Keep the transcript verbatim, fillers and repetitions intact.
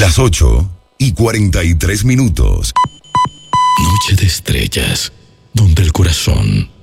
Las ocho y cuarenta y tres minutos. Noche de estrellas, donde el corazón